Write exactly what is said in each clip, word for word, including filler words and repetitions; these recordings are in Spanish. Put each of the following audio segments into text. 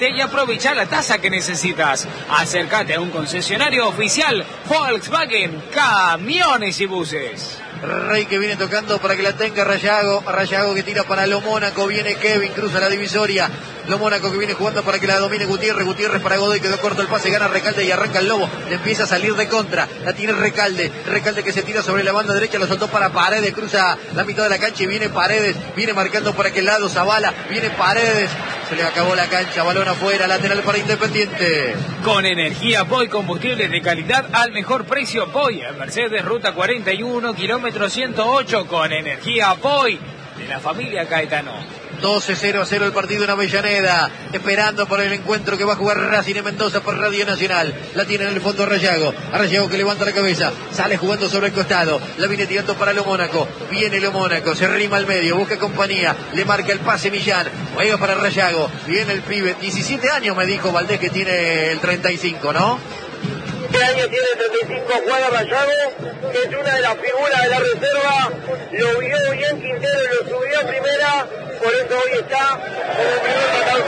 y aprovecha la tasa que necesitas. Acércate a un concesionario oficial Volkswagen Camiones y Buses. Rey que viene tocando para que la tenga Rayago. Rayago que tira para Lo Mónaco. Viene Kevin, cruza la divisoria. Lo Mónaco que viene jugando para que la domine Gutiérrez. Gutiérrez para Godoy, quedó corto el pase. Gana Recalde y arranca el Lobo. Le empieza a salir de contra. La tiene Recalde. Recalde que se tira sobre la banda derecha. Lo soltó para Paredes. Cruza la mitad de la cancha y viene Paredes. Viene marcando por aquel lado Zavala. Viene Paredes. Se le acabó la cancha. Balón afuera. Lateral para Independiente. Con energía Poi, combustibles de calidad al mejor precio. Poi, en Mercedes, ruta cuarenta y uno, kilómetro ciento ocho. Con energía Poi, de la familia Caetano. doce cero a cero el partido en Avellaneda, esperando por el encuentro que va a jugar Racing en Mendoza por Radio Nacional. La tiene en el fondo Rayago, a Rayago que levanta la cabeza, sale jugando sobre el costado, la viene tirando para Lo Mónaco, viene Lo Mónaco, se rima al medio, busca compañía, le marca el pase Millán, juega para Rayago, viene el pibe, diecisiete años me dijo Valdés que tiene el treinta y cinco, ¿no? Este año tiene treinta y cinco, juega Rayago, que es una de las figuras de la reserva, lo vio bien Quintero, lo subió a primera, por eso hoy está como el primer marcador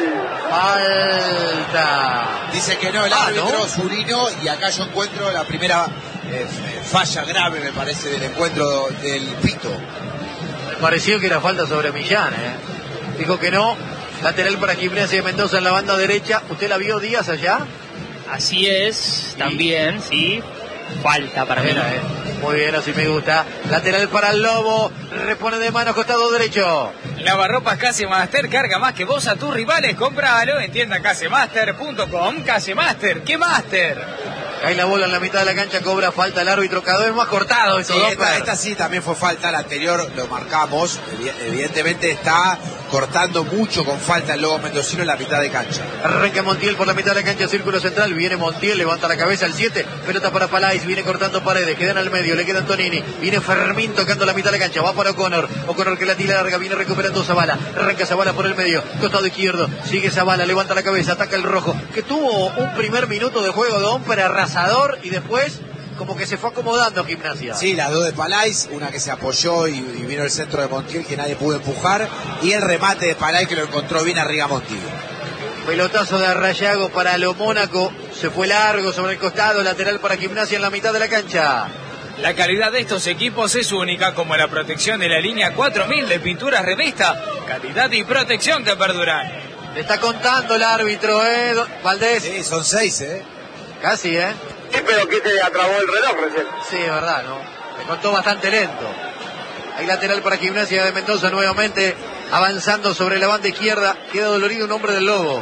central. Falta. Dice que no el ah, árbitro, ¿no? Zurino, y acá yo encuentro la primera eh, falla grave, me parece, del encuentro del Pito. Me pareció que era falta sobre Millán, ¿eh? Dijo que no, lateral para Gimnasia de Mendoza en la banda derecha. ¿Usted la vio, Díaz, allá? Así es, también, sí, falta para mí. Era, eh. Muy bien, así me gusta. Lateral para el Lobo, repone de mano, costado derecho. Lavarropas Casemaster, carga más que vos a tus rivales, cómpralo en tienda casemaster punto com. Casemaster, ¿qué Master? Cae la bola en la mitad de la cancha, cobra falta el árbitro, cada vez más cortado. Sí, esta, esta sí también fue falta, la anterior lo marcamos, evidentemente está cortando mucho con falta el Lobo mendocino en la mitad de cancha. Arranca Montiel por la mitad de la cancha, círculo central, viene Montiel, levanta la cabeza al siete, pelota para Palais, viene cortando Paredes, quedan al medio, le queda Antonini, viene Fermín tocando la mitad de la cancha, va para O'Connor, O'Connor que la tira larga, viene recuperando Zavala, arranca Zavala por el medio, costado izquierdo, sigue Zavala, levanta la cabeza, ataca el rojo, que tuvo un primer minuto de juego de hombre arrasador y después como que se fue acomodando Gimnasia. Sí, las dos de Palais, una que se apoyó y, y vino el centro de Montiel que nadie pudo empujar, y el remate de Palais que lo encontró bien a Rigamonti. Pelotazo de Rayago para Lo Mónaco, se fue largo sobre el costado, lateral para Gimnasia en la mitad de la cancha. La calidad de estos equipos es única, como la protección de la línea cuatro mil de pinturas revista, calidad y protección que perduran. Le está contando el árbitro, ¿eh, Valdés? Sí, son seis, ¿eh? Casi, ¿eh? Sí, pero que se le atrabó el reloj recién. Sí, es verdad, ¿no? Me contó bastante lento. Hay lateral para Gimnasia de Mendoza nuevamente, avanzando sobre la banda izquierda. Queda dolorido un hombre del Lobo.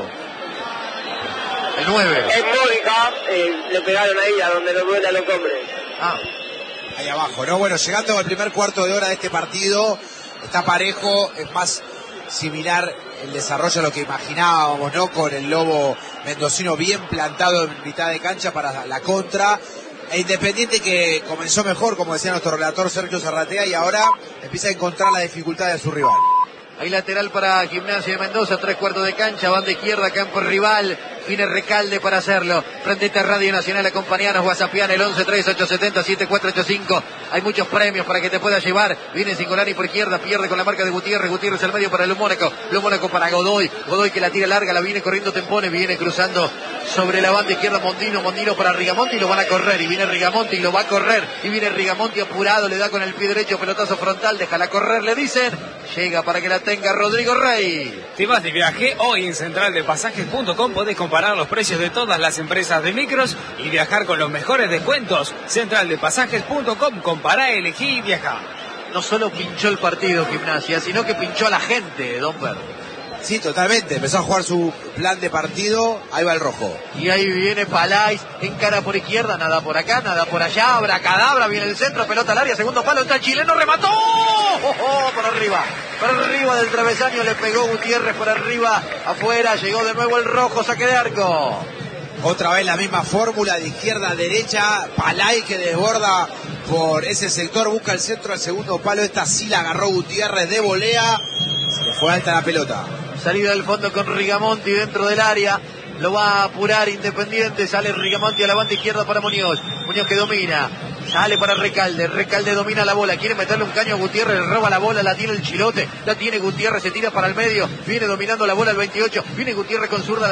El nueve. Es Mónica, eh, le pegaron ahí a donde nos duele a los hombres. Ah. Ahí abajo, ¿no? Bueno, llegando al primer cuarto de hora de este partido, está parejo, es más similar el desarrollo a lo que imaginábamos, ¿no? Con el Lobo mendocino bien plantado en mitad de cancha para la contra, e Independiente que comenzó mejor, como decía nuestro relator Sergio Zarratea, y ahora empieza a encontrar la dificultad de su rival. Hay lateral para Gimnasia de Mendoza, tres cuartos de cancha, banda izquierda, campo rival. Viene Recalde para hacerlo. Prendete a Radio Nacional, acompañanos, WhatsAppian el once tres ocho siete cero siete cuatro ocho cinco. Hay muchos premios para que te puedas llevar. Viene Singolani por izquierda, pierde con la marca de Gutiérrez. Gutiérrez al medio para Lo Mónaco. Lo Mónaco para Godoy. Godoy que la tira larga, la viene corriendo Tempone. Viene cruzando sobre la banda izquierda Mondino. Mondino para Rigamonti y lo van a correr. Y viene Rigamonti y lo va a correr. Y viene Rigamonti apurado, le da con el pie derecho, pelotazo frontal. Déjala correr, le dicen. Llega para que la tenga Rodrigo Rey. Si vas de viaje, hoy en central de pasajes punto com podés comparar los precios de todas las empresas de micros y viajar con los mejores descuentos. central de pasajes punto com, compará, elegí y viajá. No solo pinchó el partido Gimnasia, sino que pinchó a la gente, Don Per. Sí, totalmente, empezó a jugar su plan de partido, ahí va el rojo. Y ahí viene Palais, encara por izquierda, nada por acá, nada por allá, abracadabra, viene el centro, pelota al área, segundo palo, está el chileno, remató, oh, oh, por arriba, por arriba del travesaño, le pegó Gutiérrez por arriba, afuera, llegó de nuevo el rojo, saque de arco. Otra vez la misma fórmula de izquierda a derecha, Palais que desborda por ese sector, busca el centro al segundo palo, esta sí la agarró Gutiérrez de volea, se le fue alta la pelota. Salida del fondo con Rigamonti dentro del área. Lo va a apurar Independiente. Sale Rigamonti a la banda izquierda para Muñoz. Muñoz que domina. Sale para Recalde. Recalde domina la bola. Quiere meterle un caño a Gutiérrez. Roba la bola. La tiene el Chilote. La tiene Gutiérrez. Se tira para el medio. Viene dominando la bola el veintiocho. Viene Gutiérrez con zurda.